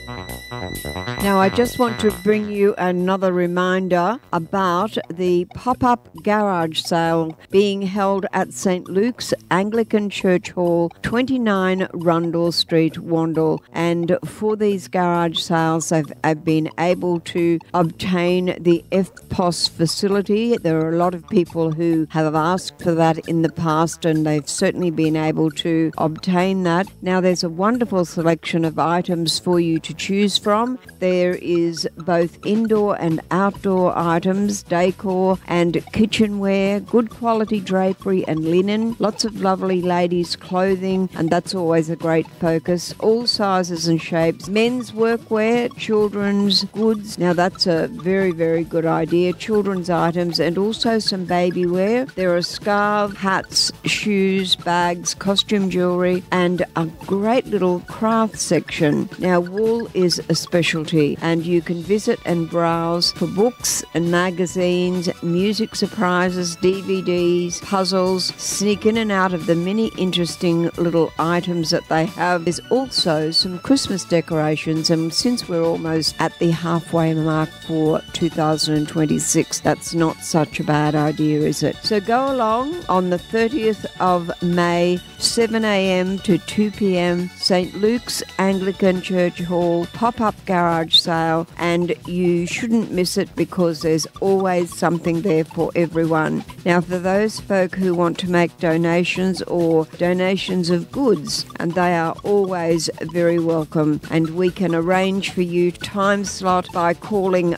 Now, I just want to bring you another reminder about the pop-up garage sale being held at St. Luke's Anglican Church Hall, 29 Rundle Street, Wandle. And for these garage sales, I've been able to obtain the FPOS facility. There are a lot of people who have asked for that in the past, and they've certainly been able to obtain that. Now, there's a wonderful selection of items for you to choose from. There is both indoor and outdoor items, decor and kitchenware, good quality drapery and linen, lots of lovely ladies' clothing, and that's always a great focus. All sizes and shapes, men's workwear, children's goods. Now that's a very, very good idea. Children's items and also some baby wear. There are scarves, hats, shoes, bags, costume jewellery, and a great little craft section. Now wool is a specialty, and you can visit and browse for books and magazines, music surprises, DVDs, puzzles, sneak in and out of the many interesting little items that they have. There's also some Christmas decorations, and since we're almost at the halfway mark for 2026, that's not such a bad idea, is it? So go along on the 30th of May, 7 a.m. to 2 p.m, St. Luke's Anglican Church Hall, pop-up garage sale, and you shouldn't miss it because there's always something there for everyone. Now, for those folk who want to make donations or donations of goods, and they are always very welcome, and we can arrange for you time slot by calling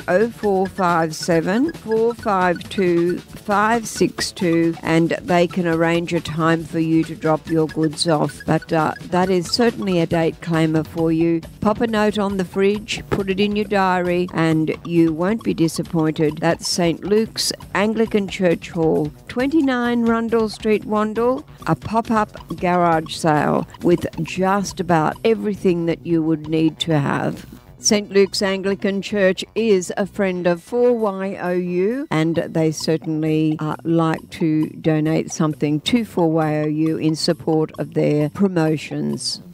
0457 452 562, and they can arrange a time for you to drop your goods off. But that is certainly a date claimer for you. Pop a note on the fridge, put it in your diary, and you won't be disappointed. That's St. Luke's Anglican Church Hall, 29 Rundle Street, Wandle, a pop-up garage sale with just about everything that you would need to have. St. Luke's Anglican Church is a friend of 4YOU, and they certainly like to donate something to 4YOU in support of their promotions.